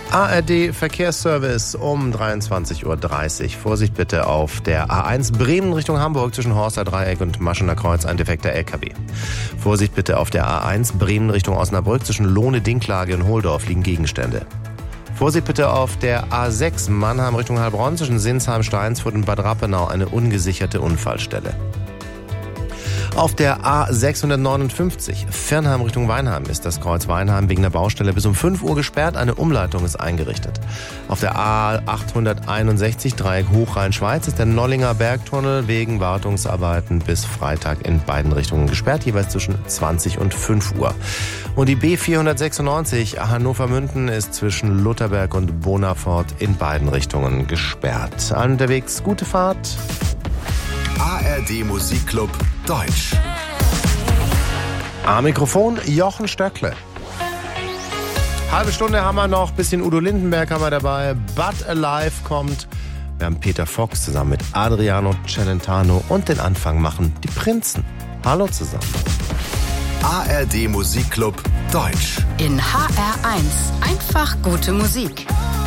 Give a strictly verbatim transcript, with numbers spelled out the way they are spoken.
A R D Verkehrsservice um dreiundzwanzig Uhr dreißig. Vorsicht bitte auf der A eins Bremen Richtung Hamburg zwischen Horster Dreieck und Maschener Kreuz, ein defekter L K W. Vorsicht bitte auf der A eins Bremen Richtung Osnabrück zwischen Lohne, Dinklage und Holdorf liegen Gegenstände. Vorsicht bitte auf der A sechs Mannheim Richtung Heilbronn zwischen Sinsheim, Steinsfurt und Bad Rappenau, eine ungesicherte Unfallstelle. Auf der A sechshundertneunundfünfzig Viernheim Richtung Weinheim ist das Kreuz Weinheim wegen der Baustelle bis um fünf Uhr gesperrt. Eine Umleitung ist eingerichtet. Auf der A achthunderteinundsechzig Dreieck Hochrhein-Schweiz ist der Nollinger Bergtunnel wegen Wartungsarbeiten bis Freitag in beiden Richtungen gesperrt, jeweils zwischen zwanzig und fünf Uhr. Und die B vierhundertsechsundneunzig Hannover-Münden ist zwischen Lutherberg und Bonafort in beiden Richtungen gesperrt. Unterwegs gute Fahrt. A R D Musikclub Deutsch. Am Mikrofon Jochen Stöckle. Halbe Stunde haben wir noch, bisschen Udo Lindenberg haben wir dabei, But Alive kommt. Wir haben Peter Fox zusammen mit Adriano Celentano und den Anfang machen die Prinzen. Hallo zusammen. A R D Musikclub Deutsch. In H R eins. Einfach gute Musik.